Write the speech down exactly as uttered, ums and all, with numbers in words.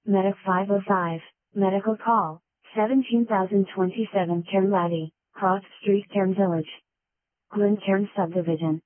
Medic five oh five, Medical Call, seventeen thousand twenty-seven Cairn Laddie, Cross Street Cairn Village. Glen Cairn Subdivision.